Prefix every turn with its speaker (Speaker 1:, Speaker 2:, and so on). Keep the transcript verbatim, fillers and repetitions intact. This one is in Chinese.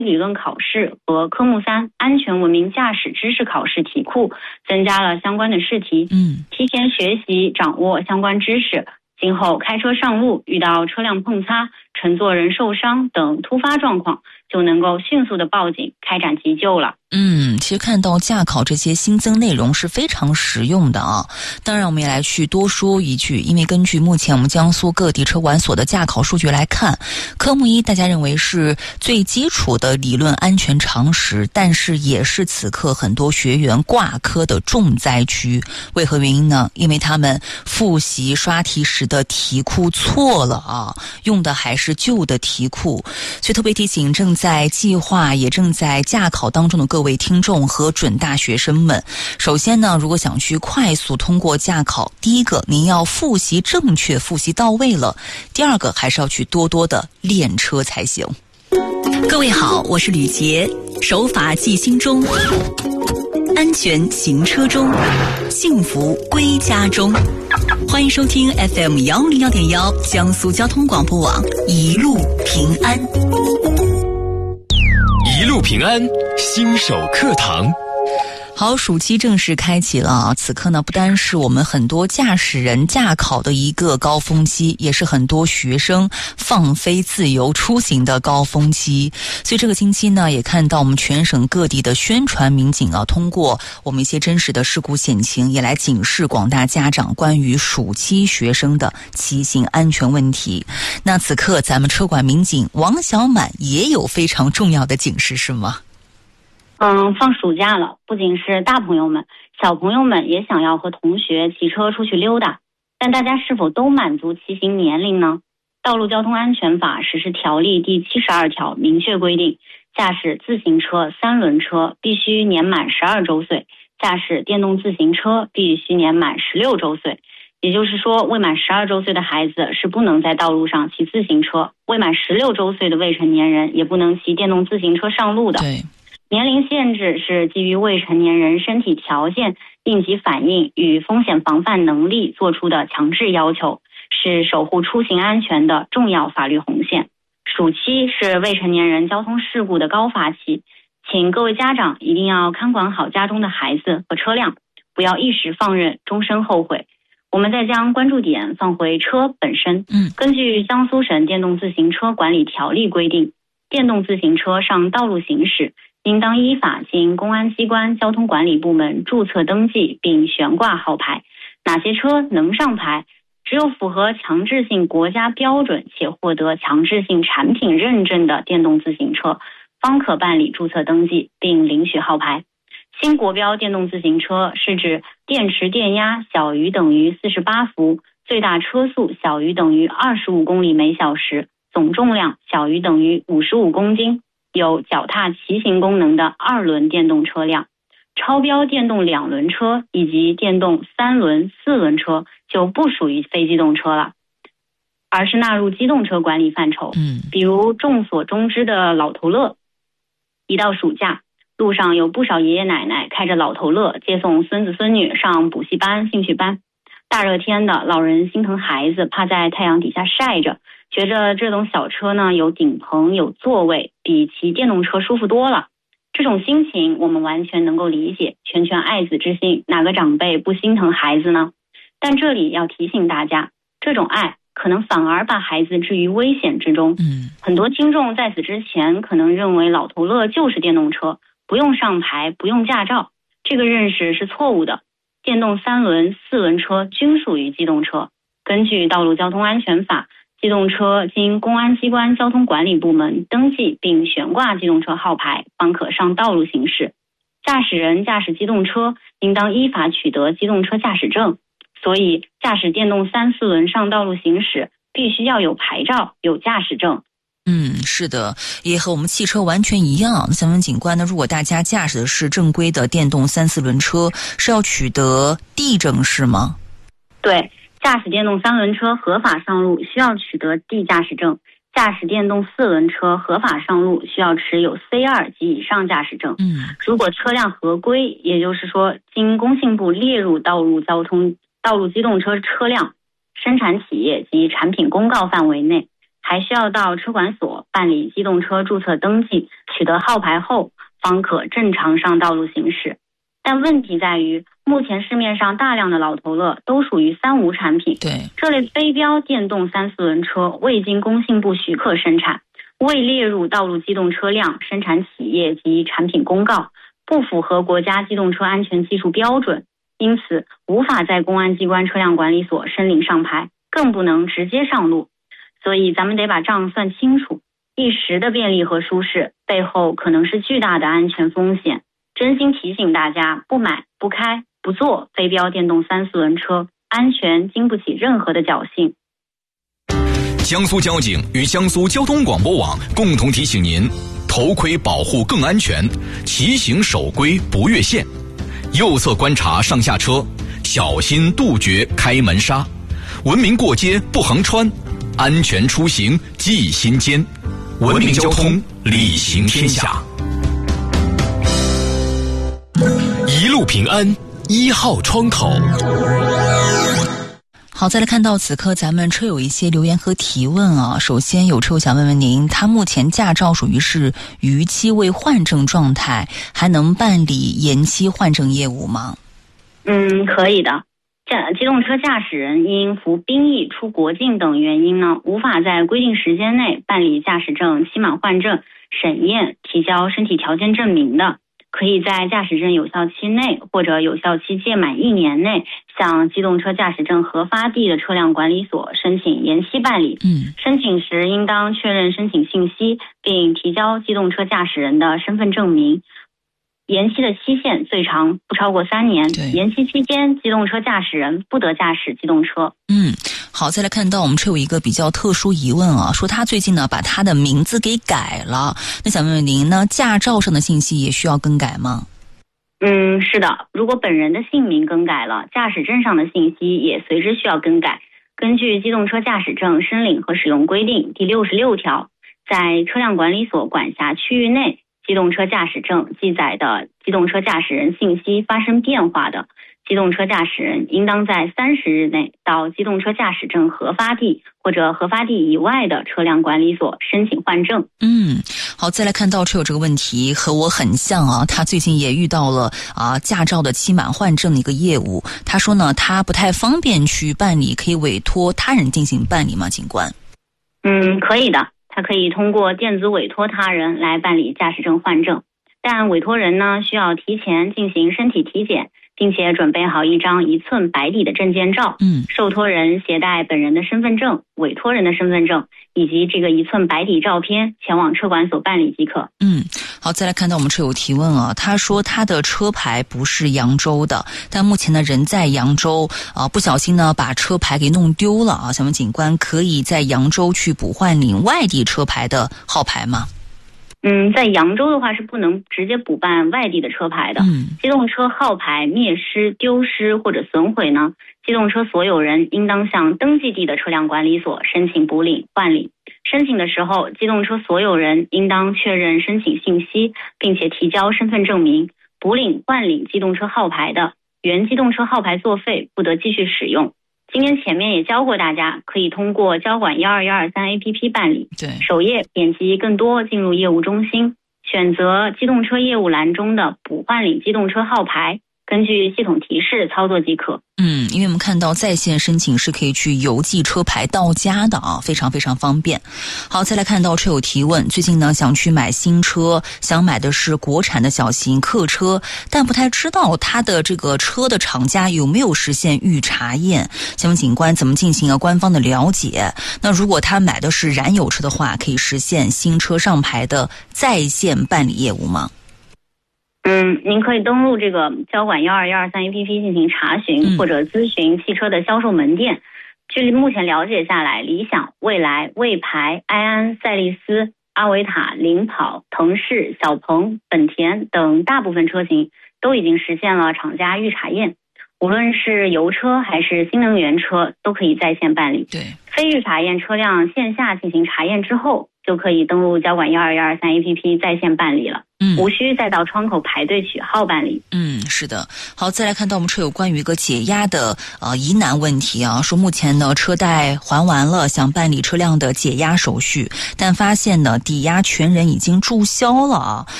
Speaker 1: 理论考试和科目三安全文明驾驶知识考试题库增加了相关的试题，
Speaker 2: 嗯，
Speaker 1: 提前学习掌握相关知识，今后开车上路遇到车辆碰擦、乘坐人受伤等突发状况，就能够迅速的报警开展急救了。
Speaker 2: 嗯，其实看到驾考这些新增内容是非常实用的啊。当然我们也来去多说一句，因为根据目前我们江苏各地车管所的驾考数据来看，科目一大家认为是最基础的理论安全常识，但是也是此刻很多学员挂科的重灾区。为何原因呢？因为他们复习刷题时的题库错了啊，用的还是旧的题库。所以特别提醒正在计划也正在驾考当中的各位听众和准大学生们，首先呢，如果想去快速通过驾考，第一个您要复习正确，复习到位了，第二个还是要去多多的练车才行。
Speaker 3: 各位好，我是吕杰，守法记心中，安全行车中，幸福归家中。欢迎收听 F M 幺零幺点幺江苏交通广播网，一路平安。
Speaker 4: 一路平安，新手课堂。
Speaker 2: 好，暑期正式开启了啊！此刻呢，不单是我们很多驾驶人驾考的一个高峰期，也是很多学生放飞自由出行的高峰期。所以这个星期呢，也看到我们全省各地的宣传民警啊，通过我们一些真实的事故险情，也来警示广大家长关于暑期学生的骑行安全问题。那此刻咱们车管民警王小满也有非常重要的警示，是吗？
Speaker 1: 嗯，放暑假了，不仅是大朋友们，小朋友们也想要和同学骑车出去溜达，但大家是否都满足骑行年龄呢？道路交通安全法实施条例第七十二条明确规定，驾驶自行车、三轮车必须年满十二周岁，驾驶电动自行车必须年满十六周岁。也就是说，未满十二周岁的孩子是不能在道路上骑自行车，未满十六周岁的未成年人也不能骑电动自行车上路的。
Speaker 2: 对。
Speaker 1: 年龄限制是基于未成年人身体条件、应急反应与风险防范能力做出的强制要求，是守护出行安全的重要法律红线。暑期是未成年人交通事故的高发期，请各位家长一定要看管好家中的孩子和车辆，不要一时放任，终身后悔。我们再将关注点放回车本身。
Speaker 2: 嗯，
Speaker 1: 根据江苏省电动自行车管理条例规定，电动自行车上道路行驶应当依法经公安机关交通管理部门注册登记并悬挂号牌。哪些车能上牌？只有符合强制性国家标准且获得强制性产品认证的电动自行车，方可办理注册登记并领取号牌。新国标电动自行车是指电池电压小于等于四十八伏，最大车速小于等于二十五公里每小时，总重量小于等于五十五公斤，有脚踏骑行功能的二轮电动车辆。超标电动两轮车以及电动三轮、四轮车就不属于非机动车了，而是纳入机动车管理范畴。
Speaker 2: 嗯，
Speaker 1: 比如众所周知的老头乐，一到暑假，路上有不少爷爷奶奶开着老头乐接送孙子孙女上补习班、兴趣班。大热天的，老人心疼孩子，趴在太阳底下晒着，觉着这种小车呢有顶棚、有座位，比骑电动车舒服多了。这种心情我们完全能够理解，拳拳爱子之心，哪个长辈不心疼孩子呢？但这里要提醒大家，这种爱可能反而把孩子置于危险之中。
Speaker 2: 嗯，
Speaker 1: 很多听众在此之前可能认为老头乐就是电动车，不用上牌，不用驾照，这个认识是错误的。电动三轮、四轮车均属于机动车。根据道路交通安全法，机动车经公安机关交通管理部门登记并悬挂机动车号牌，方可上道路行驶。驾驶人驾驶机动车应当依法取得机动车驾驶证，所以驾驶电动三四轮上道路行驶必须要有牌照、有驾驶证。
Speaker 2: 嗯，是的，也和我们汽车完全一样。想问警官呢，如果大家驾驶的是正规的电动三四轮车，是要取得D证是吗？
Speaker 1: 对，驾驶电动三轮车合法上路需要取得 D 驾驶证，驾驶电动四轮车合法上路需要持有 C 二 及以上驾驶证。
Speaker 2: 嗯，
Speaker 1: 如果车辆合规，也就是说经工信部列入道路交通道路机动车车辆生产企业及产品公告范围内，还需要到车管所办理机动车注册登记，取得号牌后方可正常上道路行驶。但问题在于，目前市面上大量的老头乐都属于三无产品，
Speaker 2: 对，
Speaker 1: 这类非标电动三四轮车未经工信部许可生产，未列入道路机动车辆生产企业及产品公告，不符合国家机动车安全技术标准，因此无法在公安机关车辆管理所申领上牌，更不能直接上路。所以咱们得把账算清楚，一时的便利和舒适背后可能是巨大的安全风险。真心提醒大家，不买、不开、不坐非标电动三四轮车，安全经不起任何的侥幸。
Speaker 5: 江苏交警与江苏交通广播网共同提醒您：头盔保护更安全，骑行守规不越线，右侧观察上下车，小心杜绝开门刹，文明过街不横穿，安全出行记心间，文明交通礼行天下。
Speaker 4: 一路平安，一号窗口。
Speaker 2: 好，再来看到此刻咱们车友一些留言和提问啊。首先有车友想问问您，他目前驾照属于是逾期未换证状态，还能办理延期换证业务吗？
Speaker 1: 嗯，可以的。驾机动车驾驶人因服兵役、出国境等原因呢，无法在规定时间内办理驾驶证期满换证、审验、提交身体条件证明的，可以在驾驶证有效期内或者有效期届满一年内，向机动车驾驶证核发地的车辆管理所申请延期办理。
Speaker 2: 嗯，
Speaker 1: 申请时应当确认申请信息，并提交机动车驾驶人的身份证明。延期的期限最长不超过三年。延期期间，机动车驾驶人不得驾驶机动车。
Speaker 2: 嗯，好，再来看到我们车有一个比较特殊疑问啊，说他最近呢把他的名字给改了，那想问问您呢，驾照上的信息也需要更改吗？
Speaker 1: 嗯，是的，如果本人的姓名更改了，驾驶证上的信息也随之需要更改。根据《机动车驾驶证申领和使用规定》第六十六条，在车辆管理所管辖区域内，机动车驾驶证记载的机动车驾驶人信息发生变化的，机动车驾驶人应当在三十日内到机动车驾驶证核发地或者核发地以外的车辆管理所申请换证。
Speaker 2: 嗯，好，再来看到车友这个问题和我很像啊，他最近也遇到了啊驾照的期满换证的一个业务。他说呢，他不太方便去办理，可以委托他人进行办理吗？警官？
Speaker 1: 嗯，可以的。他可以通过电子委托他人来办理驾驶证换证，但委托人呢需要提前进行身体体检，并且准备好一张一寸白底的证件照。
Speaker 2: 嗯，
Speaker 1: 受托人携带本人的身份证、委托人的身份证以及这个一寸白底照片前往车管所办理即可。
Speaker 2: 嗯，好，再来看到我们车友提问啊，他说他的车牌不是扬州的，但目前呢人在扬州啊，不小心呢把车牌给弄丢了啊，想问警官可以在扬州去补换领外地车牌的号牌吗？
Speaker 1: 嗯，在扬州的话是不能直接补办外地的车牌的。
Speaker 2: 嗯，
Speaker 1: 机动车号牌灭失、丢失或者损毁呢，机动车所有人应当向登记地的车辆管理所申请补领、换领。申请的时候，机动车所有人应当确认申请信息，并且提交身份证明。补领、换领机动车号牌的，原机动车号牌作废，不得继续使用。今天前面也教过大家，可以通过交管一二一二三 A P P 办理。
Speaker 2: 对，
Speaker 1: 首页点击更多，进入业务中心，选择机动车业务栏中的补换领机动车号牌，根据系统提示操作即可。
Speaker 2: 嗯，因为我们看到在线申请是可以去邮寄车牌到家的啊，非常非常方便。好，再来看到车友提问，最近呢想去买新车，想买的是国产的小型客车，但不太知道它的这个车的厂家有没有实现预查验，想问警官怎么进行啊官方的了解。那如果他买的是燃油车的话，可以实现新车上牌的在线办理业务吗？
Speaker 1: 嗯，您可以登录这个交管一二一二三 A P P 进行查询、嗯、或者咨询汽车的销售门店。据目前了解下来，理想、蔚来、魏牌、埃安、赛力斯、阿维塔、领跑、腾势、小鹏、本田等大部分车型都已经实现了厂家预查验。 无论是油车还是新能源车，都可以在线办理。
Speaker 2: 对，
Speaker 1: 非预查验车辆线下进行查验之后，就可以登录交管一二一二三 A P P 在线办理了。
Speaker 2: 嗯，
Speaker 1: 无需再到窗口排队取号办理。
Speaker 2: 嗯，是的。好，再来看到我们车友关于一个解押的呃疑难问题啊，说目前呢车贷还完了，想办理车辆的解押手续，但发现呢抵押权人已经注销了啊，